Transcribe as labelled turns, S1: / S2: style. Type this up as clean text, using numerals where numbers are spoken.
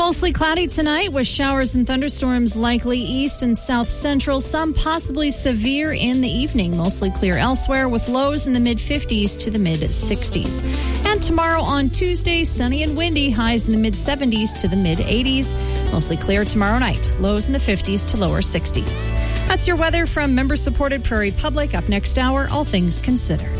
S1: Mostly cloudy tonight with showers and thunderstorms likely east and south central, some possibly severe in the evening. Mostly clear elsewhere with lows in the mid-50s to the mid-60s. And tomorrow on Tuesday, sunny and windy, highs in the mid-70s to the mid-80s. Mostly clear tomorrow night, lows in the 50s to lower 60s. That's your weather from member-supported Prairie Public. Up next hour, all things considered.